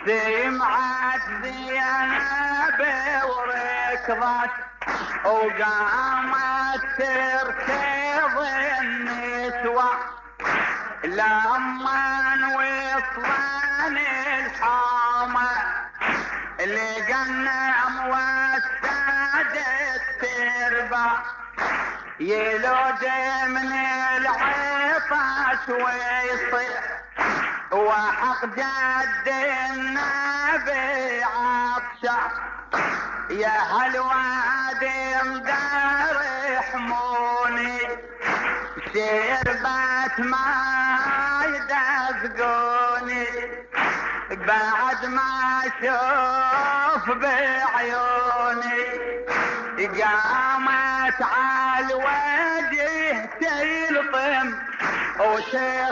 دمعت زينب وركضت وقامت تركض النسوة لما وصلن الحامة لقنا موسدة تربة يلوج من العطش ويصيح وحق جد النبي عطشة يا هالوادي مدار حموني شربت ما يدزقوني بعد ما اشوف بعيوني قامت على الوجه تلطم وشيخ